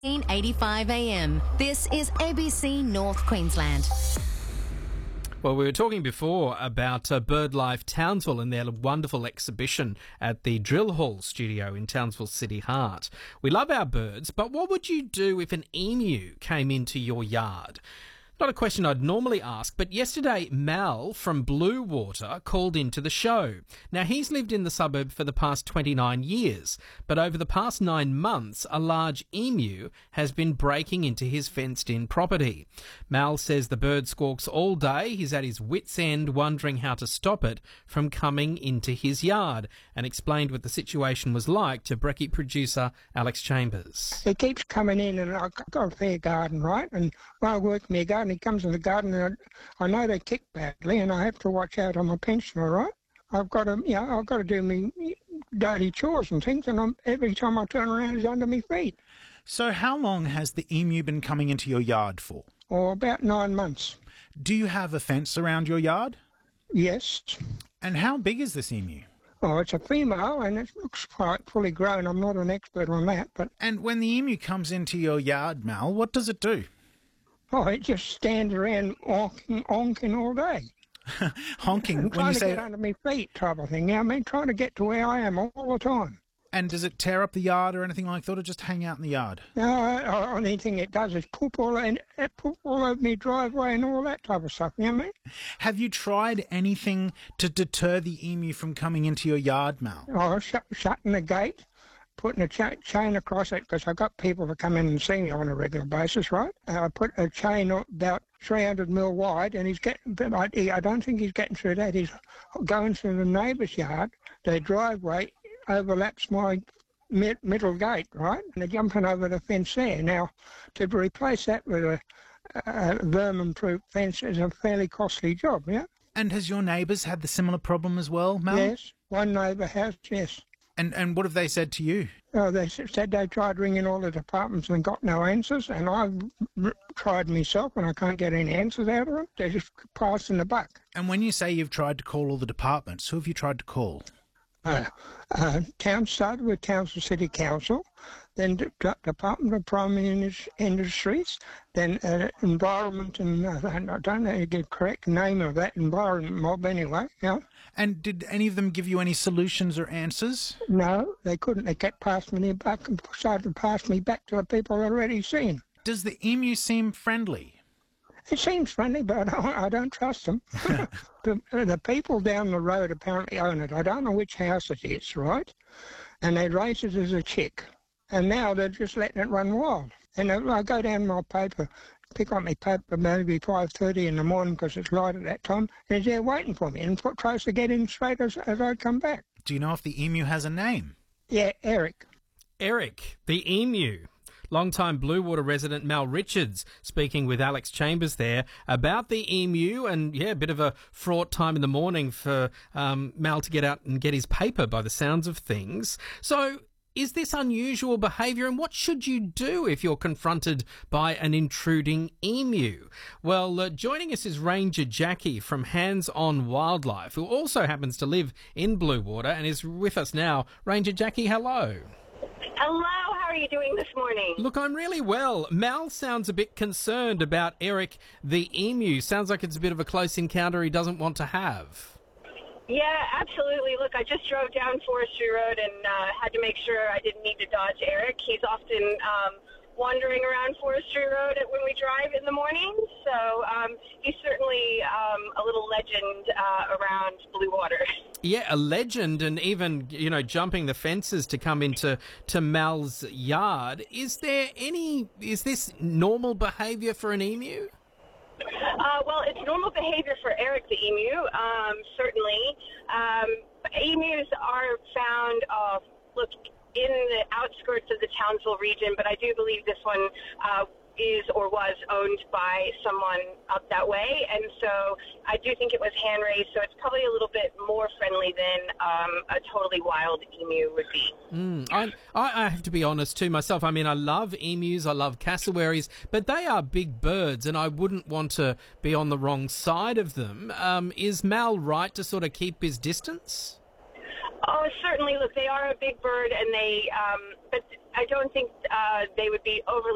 1885 AM. This is ABC North Queensland. Well, we were talking before about BirdLife Townsville and their wonderful exhibition at the Drill Hall studio in Townsville City Heart. We love our birds, but what would you do if an emu came into your yard? Not a question I'd normally ask, but yesterday Mal from Bluewater called into the show. Now, he's lived in the suburb for the past 29 years, but over the past 9 months, a large emu has been breaking into his fenced-in property. Mal says the bird squawks all day. He's at his wit's end wondering how to stop it from coming into his yard, and explained what the situation was like to Brekkie producer Alex Chambers. He keeps coming in, and I've got a fair garden, right? And when I work in my garden, he comes in the garden, and I know they kick badly, and I have to watch out on my pensioner, right? I've got to do my daily chores and things, and every time I turn around, he's under my feet. So how long has the emu been coming into your yard for? Or about 9 months. Do you have a fence around your yard? Yes. And how big is this emu? Oh, it's a female, and it looks quite fully grown. I'm not an expert on that, but... And when the emu comes into your yard, Mal, what does it do? Oh, it just stands around honking all day. Honking? And when trying you to say get under my feet type of thing. I mean, trying to get to where I am all the time. And does it tear up the yard or anything like that, or just hang out in the yard? No, only thing it does is poop all over my driveway and all that type of stuff, you know what I mean? Have you tried anything to deter the emu from coming into your yard, Mal? Oh, shutting the gate, putting a chain across it, because I've got people that come in and see me on a regular basis, right? I put a chain about 300 mil wide, and I don't think he's getting through that. He's going through the neighbour's yard. Their driveway overlaps my middle gate, right? And they're jumping over the fence there. Now, to replace that with a vermin-proof fence is a fairly costly job, yeah? And has your neighbours had the similar problem as well, Mal? Yes, one neighbour has, yes. And what have they said to you? Oh, they said they tried ringing all the departments and got no answers, and I've tried myself and I can't get any answers out of them. They're just passing the buck. And when you say you've tried to call all the departments, who have you tried to call? Started with Townsville City Council, then Department of Primary Industries, then Environment, and I don't know the correct name of that, Environment Mob anyway. Yeah. And did any of them give you any solutions or answers? No, they couldn't. They kept passing me back and started to pass me back to the people I'd already seen. Does the emu seem friendly? It seems friendly, but I don't trust them. The people down the road apparently own it. I don't know which house it is, right? And they raised it as a chick. And now they're just letting it run wild. And I go down my paper, pick up my paper maybe 5:30 in the morning because it's light at that time, and it's there waiting for me and tries to get in straight as I come back. Do you know if the emu has a name? Yeah, Eric. Eric, the emu. Long-time Bluewater resident Mal Richards speaking with Alex Chambers there about the emu, and a bit of a fraught time in the morning for Mal to get out and get his paper by the sounds of things. So is this unusual behaviour, and what should you do if you're confronted by an intruding emu? Well, joining us is Ranger Jackie from Hands On Wildlife, who also happens to live in Bluewater and is with us now. Ranger Jackie, hello. Hello, how are you doing this morning? Look, I'm really well. Mal sounds a bit concerned about Eric the emu. Sounds like it's a bit of a close encounter he doesn't want to have. Yeah, absolutely. Look, I just drove down Forestry Road and had to make sure I didn't need to dodge Eric. He's often wandering around Forestry Road when we drive in the morning, so he's certainly a little legend around Bluewater. Yeah, a legend, and even, jumping the fences to come into Mal's yard. Is this normal behaviour for an emu? Well, it's normal behavior for Eric the emu, certainly. Emus are found, in the outskirts of the Townsville region, but I do believe this one is or was owned by someone up that way, and so I do think it was hand-raised, so it's probably a little bit more friendly than a totally wild emu would be. I have to be honest too myself. I mean, I love emus, I love cassowaries, but they are big birds, and I wouldn't want to be on the wrong side of them. Is Mal right to sort of keep his distance? Oh, certainly. Look, they are a big bird, and but I don't think they would be overly